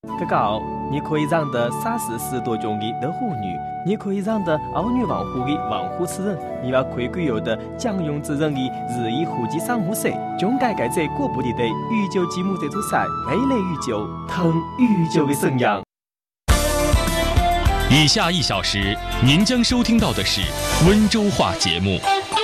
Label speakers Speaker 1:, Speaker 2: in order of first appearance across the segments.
Speaker 1: 哥哥，你可以让的30多种的老虎女，你可以让的儿女王虎的王虎之人，你要可以有的蒋用之人的日益虎击上木水，总该在过不里的宇宙节目这组赛，美丽宇宙，腾宇宙的声扬。
Speaker 2: 以下1小时，您将收听到的是温州话节目。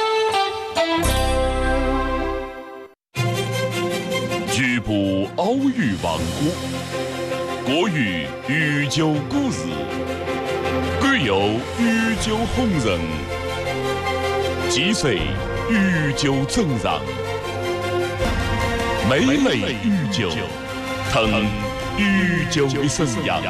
Speaker 3: 局部奥语王国，国语宇宙故事，国有宇宙红人，击碎宇宙真人，美美宇宙，腾宇宙的声扬。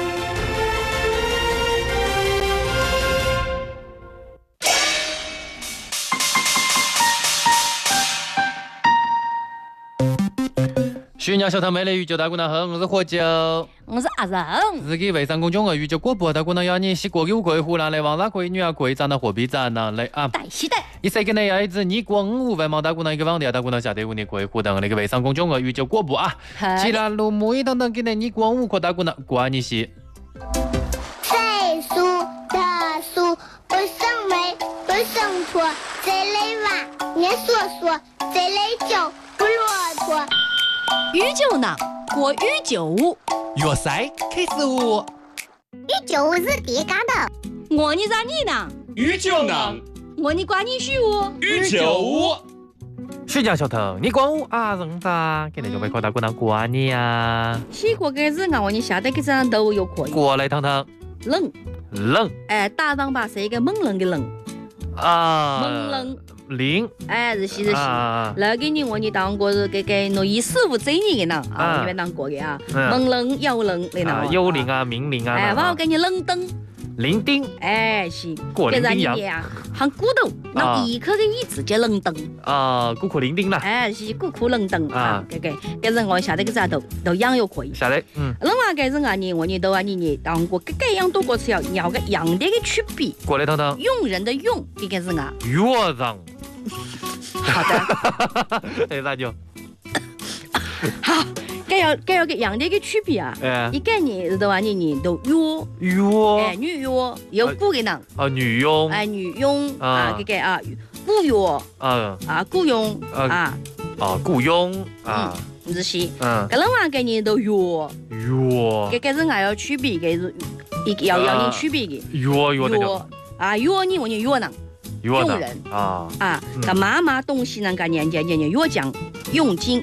Speaker 4: 徐娘小唐美丽宇宙大姑娘好，我是何九，
Speaker 5: 我是阿仁。
Speaker 4: 自己微商公众号宇宙广播大姑娘要你是国有贵湖南来网上贵女啊贵站的货币站呢来啊。
Speaker 5: 带西带。
Speaker 4: 一say 给你要一支你光5万毛大姑娘一个网的大姑娘下得5年贵湖的那个微商公众号宇宙广播啊。其他路每等等给你光5块大姑娘关你些。
Speaker 6: 岁数的数不生美不生错，这类娃年说说，这类酒不骆驼。
Speaker 5: 宇宙呢？过宇宙舞，
Speaker 4: 越赛开始舞。
Speaker 6: 宇宙舞是第干的。
Speaker 5: 我你咋你呢？
Speaker 3: 宇宙呢？
Speaker 5: 我你管你虚舞。
Speaker 3: 宇宙舞。
Speaker 4: 徐家小头，你光舞啊人咋？给你就没看大姑娘关你呀？
Speaker 5: 起过个日我你下得个张都有可以。
Speaker 4: 过来糖糖。
Speaker 5: 冷。
Speaker 4: 冷。
Speaker 5: 打上吧是一个猛冷的冷。
Speaker 4: 啊。
Speaker 5: 猛冷。
Speaker 4: 零，
Speaker 5: 是是是，那个你我你当过是这个诺伊15这一个呢啊，我你们当过的啊，猛冷有冷的呢，
Speaker 4: 有零啊，明零啊，
Speaker 5: 我给你冷灯，
Speaker 4: 零丁，
Speaker 5: 是，
Speaker 4: 过零丁
Speaker 5: 呀，含骨头，那一颗的椅子叫冷灯
Speaker 4: 啊，骨壳零丁啦，
Speaker 5: 是骨壳冷灯啊，这人我下得个咋都养有可以，
Speaker 4: 下来，
Speaker 5: 另外个人啊你我你都啊你当过这样多个词要个样的个区别，
Speaker 4: 过来糖糖，
Speaker 5: 用人的用这个人啊，
Speaker 4: 越让。
Speaker 5: 好的，
Speaker 4: 哎，那就
Speaker 5: 好，该要个样的一个区别啊。一个人是的话，你都约，女约有雇的人
Speaker 4: 啊，女佣，
Speaker 5: 女佣啊，这个啊，雇约雇佣
Speaker 4: 雇佣啊，
Speaker 5: 这些，搿另外个人都约，这个人还要区别，个是要你区别的，约你我你约人。用人他妈妈东西那个年越讲佣金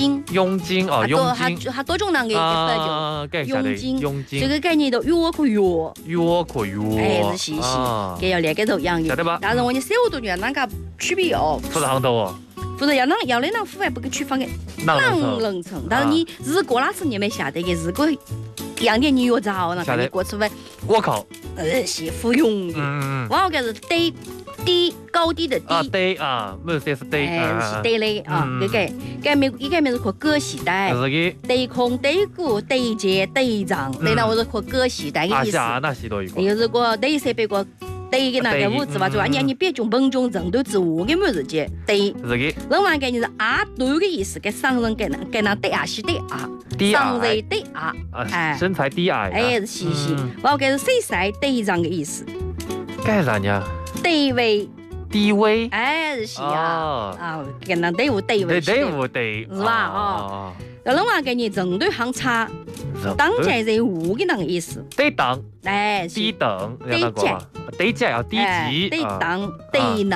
Speaker 5: 还多种那个佣金这个概念都约可约是是给要连个头养的但是我你小多年那个区别哦
Speaker 4: 不是行头哦
Speaker 5: 不是要那户外不给区分的冷层但是你如果那是你们晓得的如果养点你越早那个你过出来
Speaker 4: 我靠
Speaker 5: 是服用的我个是低高低的
Speaker 4: 低不是是低
Speaker 5: 是低嘞这个一个是可割系带低空低骨低肩低长那我是可割系带的意思
Speaker 4: 那是多一个
Speaker 5: 有个低设备个低的那个物质吧就你别种本种程度之物的么子节低另外个就是对的意思给上人给那低是低上人低
Speaker 4: 身材低矮
Speaker 5: 是我给是身材低长的意思
Speaker 4: 干啥呢
Speaker 5: 地位是跟那地位是吧另外个你针对行差当在人物的那个意思
Speaker 4: 低档
Speaker 5: 低
Speaker 4: 等
Speaker 5: 低
Speaker 4: 价要低级
Speaker 5: 低档低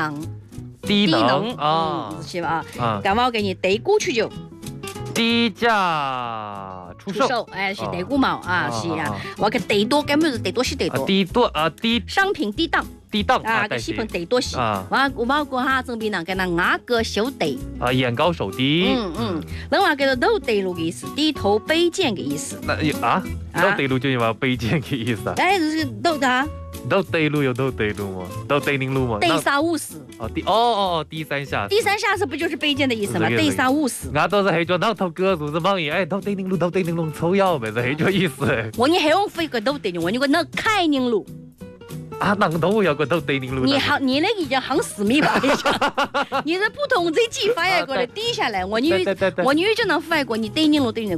Speaker 5: 能是吧干嘛给你低估去就
Speaker 4: 低价出售
Speaker 5: 是低估毛是我给低多根本是低多是低多
Speaker 4: 低
Speaker 5: 商品低档个西盆低多些我过哈正边那个那牙哥小低
Speaker 4: 眼高手低
Speaker 5: 另外个都低路的意思低头卑贱的意思
Speaker 4: 都低路就有卑贱的意思
Speaker 5: 就是
Speaker 4: 都低路有都低路吗都低零路吗
Speaker 5: 低三五四
Speaker 4: 低三下
Speaker 5: 是不就是卑贱的意思吗低三五四
Speaker 4: 我都是黑咗那头歌组是忙嘢都低零路抽腰咪是黑咗意思
Speaker 5: 我你黑红飞个都低我你个那开宁路
Speaker 4: 那个都有个都低零路
Speaker 5: 你那个已经行4米吧你是不同这几发一个的低下来我女就能发过你低宁路